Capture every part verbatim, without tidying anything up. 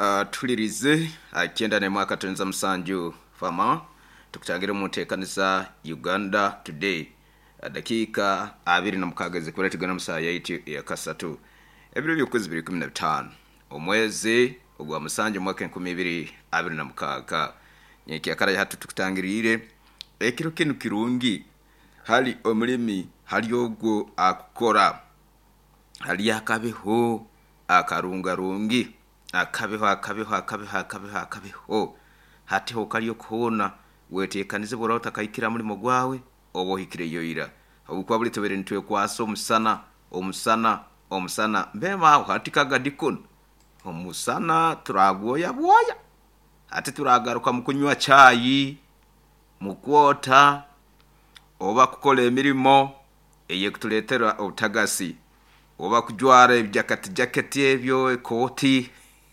uh, tulirize akenda ne mwaka tenza msanju fama tukutangira mutekaniza Uganda Today dakika abiri na mukagaze kuletigana musa yaiti ya kasatu ebiro byokwezi biri kumi na bitano omwezi ogwa musanju mwaka nkumi ibiri abiri na mukaga nyeki akara hatu tukutangirire ekiro kinu kirungi hali omulimi hali ogwo akukora hali akabeho akarunga rungi akabeho akabeho akabeho akabeho akabeho hati ho kaliyo kuona wetekanize bora utakayikira muri mogwawe obohikire yoyira ubukwa buli tebere ntwe kwaso omusana omusana omusana mbema hati kagadikon omusana turagoya boya hati turagaruka mukunywa chai mukwota oba kukola emirimo eye kutuletera obutagasi oba kujwara jakati jaketi ebyo ekoti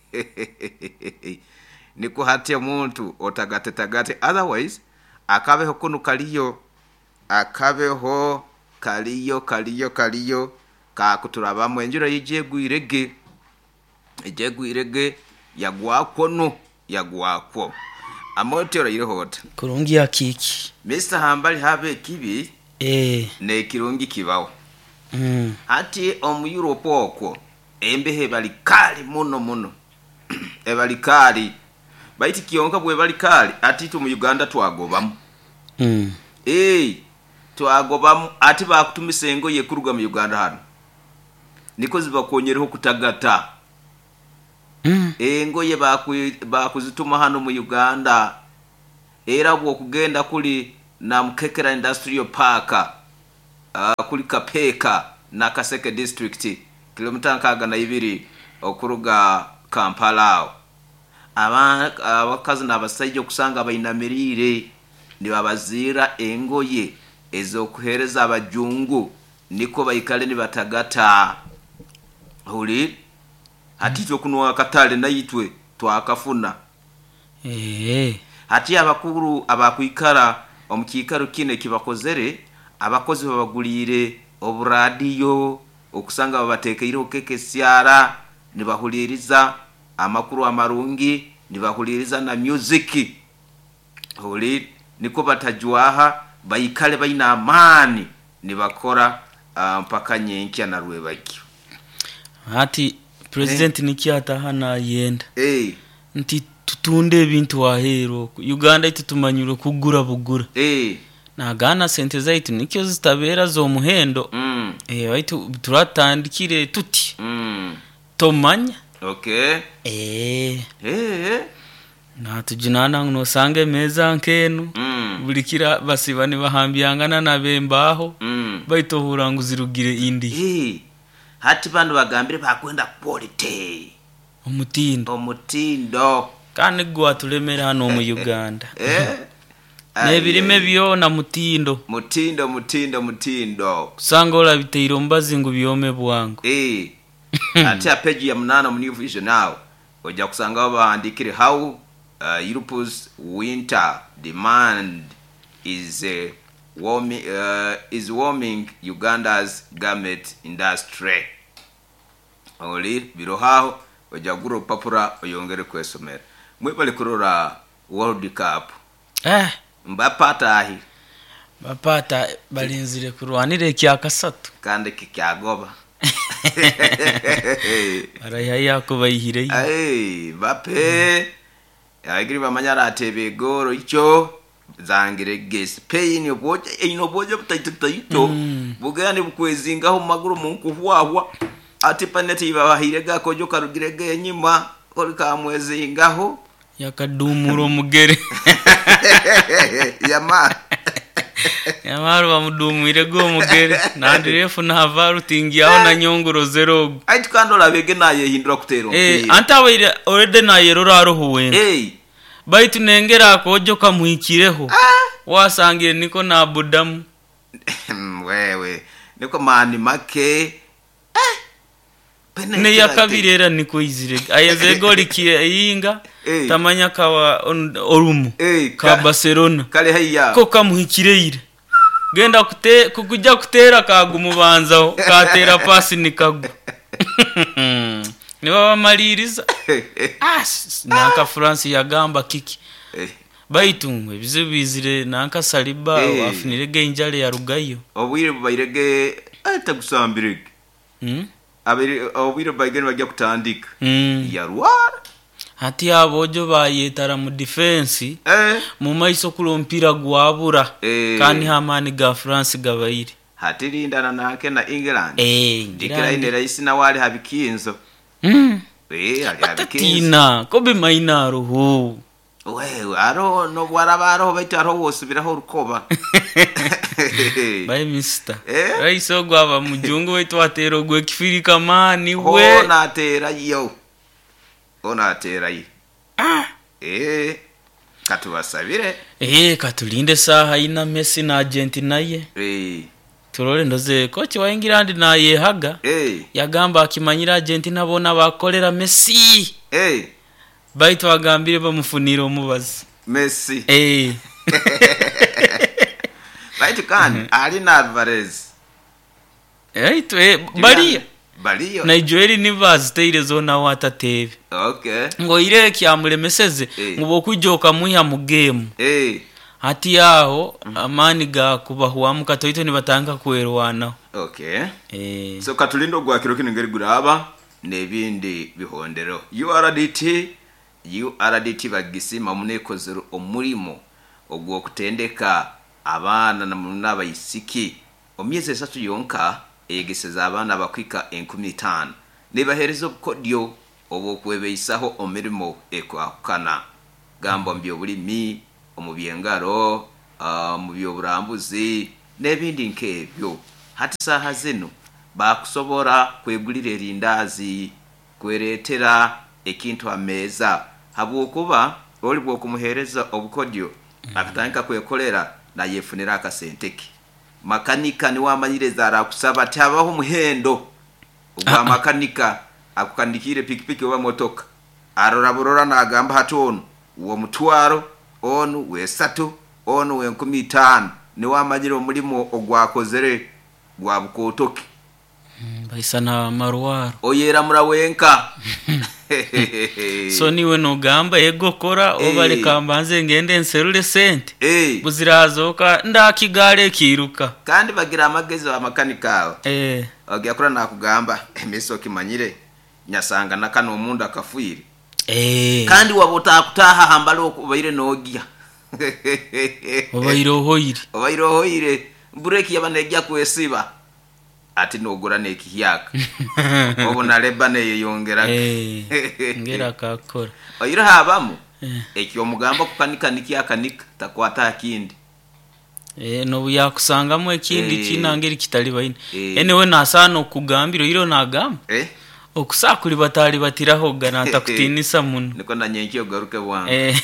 niko hati omuntu otagate tagate otherwise akabeho kuno kaliyo akabeho kaliyo kaliyo kaliyo ka kuturabamwe enjura yije gwirege ije gwirege yagwakono yagwako amotero irehota kurungi yakiki Mister Hambali habe kibi eh ne kirungi kibawo mm ati omu Europe okwo embehe bali kali muno muno ebali kali baiti kionka bwe bali kali ati tu mu Uganda twagobamu mm eh twagobamu ati bakutumise ngo ye kuruga mu Uganda hano niko zibakonyereho kutagata mm engo ye bakuzituma hano mu Uganda era bwo kugenda kuli na Mukekera Industrial Park uh, kuli Kapeka na Kaseke district kilomita nkaga na ibiri okuruga Kampala aba abakazi nabasajjo kusanga bayinamirire ni babazira engoye ezo kuhereza abajungu niko bayikale ni batagata huli hati cyo kunwa katale nayitwe twakafuna eh hati abakuru abakwikara omukikaro kine kibakozere abakozi babagulire oburadiyo okusanga babatekeiro keke siara nibahuliriza amakuru amarungi nibahuliriza na music huli niko batajwaha bayikale bayina amani nibakora uh, mpaka nyenkya na rwebakyo hati president eh. nikiata hana yenda eh nti tutunde bintu wahero Uganda itutumanyiro kugura bugura eh nagana sente zaitu nikyo zitabera zo muhendo mm eh waitu turatandikire tuti mm tomanya okay eh eh na tujinana no sange meza nkenu mm bulikira basibane bahambiyangana na bembaho mm baitohura nguzirugire indi eh hati bantu bagambire bakwenda quality omutindo omutindo kandi gwa tulemera hano mu Uganda eh nebirime byo na mutindo mutindo mutindo mutindo kusanga ola biteiro mbazi ngo byome bwangu eh ati apeji ya munana mu New Vision now oja kusanga baandikire how uh, Europe's winter demand is uh, warming uh, is warming Uganda's garment industry oli birohaho oja guro papura oyongere kwesomera mwebale kurora World Cup eh mbapata ahi bapata balinzire kurwanire kya kasatu kandi kikyagoba araya yako bayihire eh bape agiri bamanyara atebe goro icho zangire ge Spain oboje ino boje butayito mm. bugani bukwezingaho maguru munku hwahwa ati paneti ibahire gakojo karugirege nyima kolika mwezi ngaho yakadumuro mugere yama yamaru bamudumire go mugere nandirefu na havaru tingiaho na nyongoro zero ait kandola bege naye hindura kutero eh antawe already naye roraro huwe eh baitu nengera akojo kamuhikireho wasangire niko na budamu wewe niko mani make ne yakabirera niko izire ayezegoli kiyinga hey. tamanya kawa orumu hey, ka Barcelona kale haya ko kamuhikireire genda kute kukujya kutera kagu mubanzaho katera pasi nikagu niba bamaliriza as nanka France yagamba kiki baitumwe bizibizire nanka Saliba wafunire genjale ya rugayo obwire bayirege atagusambirege mm abiri obwire bayigene bajya kutandika mm. ya rwara hati abojo bayetara mu defense eh mu maiso kulompira gwabura eh. kandi hamani ga France gabayire hati lindana nake na England eh dikira ine raisi na wale habikinzo mm eh ali habikinzo tina kobe maina roho wewe aro no bwarabaro baita aro wosubiraho rukoba by mister eh raiso gwaba mujungu wetu atero gwe kifirika mani we ona atera yo ona atera yi ah eh katubasabire eh katulinde saha ina Messi na Argentina ye eh turore ndoze kochi wa England na yehaga eh yagamba akimanyira Argentina bona bakolera Messi eh baito bagambire bamufunira omubazi Messi eh baito kan ali na Alvarez eh to eh bali bali Nigeria ni baziteire zona watateve okay ngo ire kyamulemeseze ngo bokujoka muya mu game eh hati yaho amani ga kubahuwa mukatoito ni batanga kwerwana okay eh so katulindo gwa kiro kinengeri guraba nebindi bihondero U R D T U R D T bagisima munekozero omurimo ogwo kutendeka abana n'abayisiki omyeze esatu yonka egeseza abana bakwika enkumi itaano nebaherezo kodyo obokwebeyisaho omirimo ekwakana gambo mbyo buli mi omubyengaro uh, mu byoburambuzi nebindi nkebyo hati saha zino bakusobora kwegulira erindazi kweretera ekintu ameza habwokuba oli bwo kumuhereza obukodyo akatandika kwekolera na yefunira akasenteki makanika ni wamanyireza arakusaba tabaho muhendo ubwa makanika akukandikire pikipiki oba motoka arora burora nagamba hatono uwo mutwaro onu wesatu onu wenkumi itaano ni wamanyira omulimo ogwakozere gwa bukotoki mm, baisana marwaro oyera murawenka so niwe no gamba ego kora obale kambanze ngende nserule sente eh buzirazoka ndakigale kiruka kandi bagira amagezi wa makanika eh ogakura nakugamba emeso kimanyire nyasanga nakano omundu akafuire eh kandi wabota kutaha hambalo kubaire nogia obaire hoire obaire hoire bureki yabanejja kwesiba ati nogura nekiyaka obona lebane yeyongera eh ngera kakora oyira habamu ekyo mugamba kukanika nikiyakanika takwata kindi eh no yakusangamo ekindi e, kinangeri kitali bayine e, enewe nasana okugambira iro nagamba eh okusakuli batali batiraho ganata kutinisa muno niko nanyenki ogaruke bwangu eh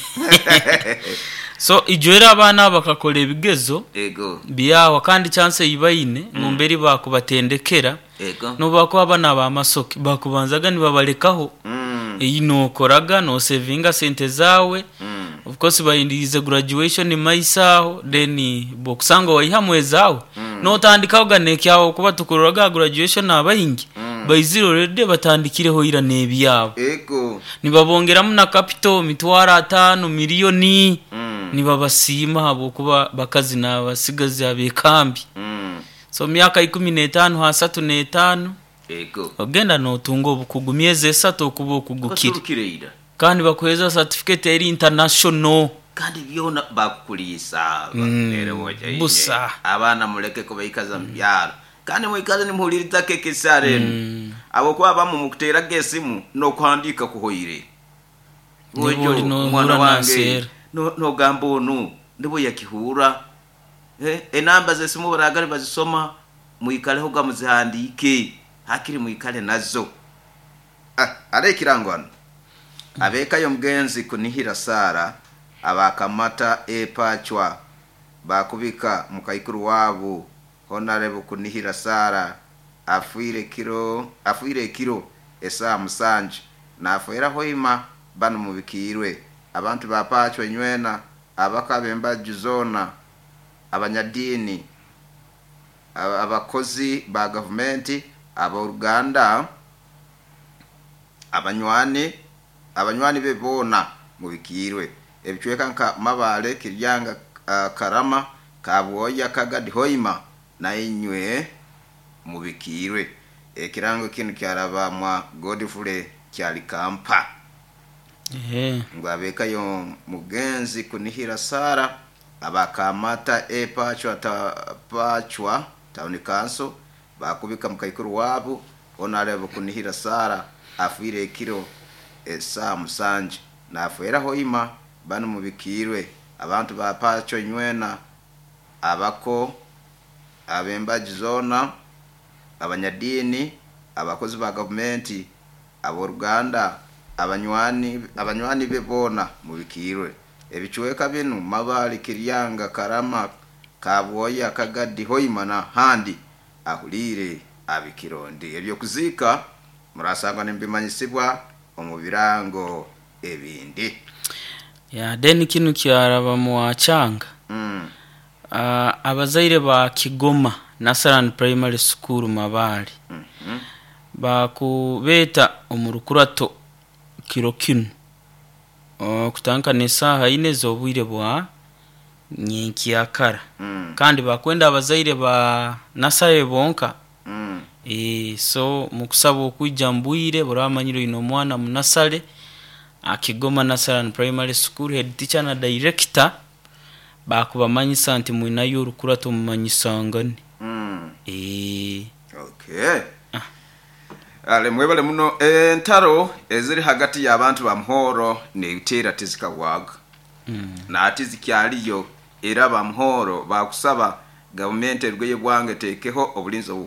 so ijwera abana bakakole bigezo ego biya kandi chance yibayine mm. mumberi bakubatendekera ego no bako abana ba masoki bakubanzaga ni babalekaho mm. ino koraga no savinga sente zawe mm. of course bayindize graduation maisaho then bokusango wayihamwezawe mm. no tandikaho ganekyawo kuba tukuraga graduation abayingi mm. bayiziro rede batandikireho ira nebi yabo ego nibabongeramu na capital mitwara atanu miliyoni mm. nibabasima abo kuba bakazi nabasigazi abekambi mm. so myaka ikumi n'etaano hasatu n'etaano ego ogenda no tungo bukugumieze esatu kuba okugukira kandi bakweza certificate eri international kandi byona bakukulisa banere mm. woje busa abana muleke ko bayikaza mbyaro kandi mwikaza ni muhulirita keke sare mm. abo kwa bamu mukutera gesimu no kwandika kuhoire wojo mwana wange no no gambo no ndibo yakihura eh enamba zesimu baragari bazisoma muikale ho gamuzihandike hakiri muikale nazo ah are kirangwana mm. abeka yo mgenzi kunihira sara abakamata epachwa bakubika mukaikuru wabo honorable kunihira sara afuire kiro afuire kiro esa musanje nafuera hoima bano mubikirwe abantu bapachwe nywena abakabemba juzona abanyadini abakozi ba government aba Uganda abanywani abanywani be bona mubikirwe ebichweka nka Mabale Kiryanga uh, Karama Kabwoya Kagadi Hoima na inywe mubikirwe ekirango kinu kyaraba mwa Godfrey kyali kampa eh ngwabeka yo mugenzi kunihira Sara abakamata epachwa ta pachwa town council bakubika mukayikuru wabo onarebo kunihira Sara afire kiro esa musanje nafera Hoima bano mubikirwe abantu ba pacho nywena abako abembaji zona abanyadini abakozi ba government aboruganda abanywani abanywani bebona mubikirwe ebichweka binu Mabale Kiryanga Karama Kabwoya Kagadi Hoima na handi ahulire abikirondi ebyo kuzika murasanga nimbimanyisibwa omubirango ebindi ya deni kinu kyaraba mu Achanga mm. uh, abazaire ba Kigoma Nasaran Primary School Mabale mm -hmm. bakubeta omurukurato kiro kinu uh, kutanka nesaha ine zobwire bwa nyinki yakara mm. kandi bakwenda abazaire ba Nasaye bonka mm. e so mukusaba okujja mbwire buramanyiro ino mwana munasale Akigoma Nasaran Primary School head teacher na director bakubamanyisa nti mwina y'urukurato mumanyisangane mm. eh okay ah. Ale mwebale muno entaro eziri hagati y'abantu ba Muhoro neitera tizika waga mm. na atizikyaliyo era ba Muhoro bakusaba government erweye bwange tekeho obulinzo